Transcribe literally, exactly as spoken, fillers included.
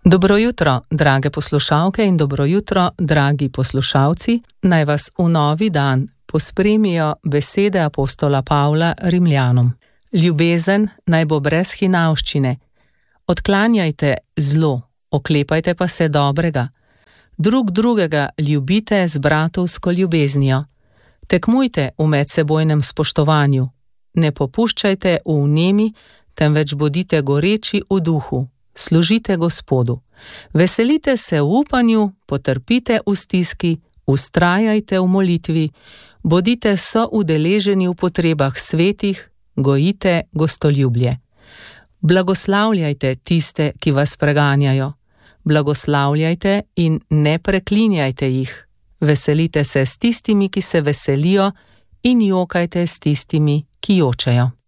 Dobro jutro, drage poslušalke in dobro jutro, dragi poslušalci. Naj vas v novi dan pospremijo besede apostola Pavla Rimljanom. Ljubezen naj bo brez hinavščine. Odklanjajte zlo, oklepajte pa se dobrega. Drug drugega ljubite z bratovsko ljubeznijo. Tekmujte v medsebojnem spoštovanju. Ne popuščajte v vnemi, temveč bodite goreči v duhu. Služite Gospodu. Veselite se v upanju, potrpite v stiski, vztrajajte v molitvi, bodite soudeleženi v potrebah svetih, gojite gostoljublje. Blagoslavljajte tiste, ki vas preganjajo. Blagoslavljajte in ne preklinjajte jih. Veselite se s tistimi, ki se veselijo, in jokajte s tistimi, ki jočejo.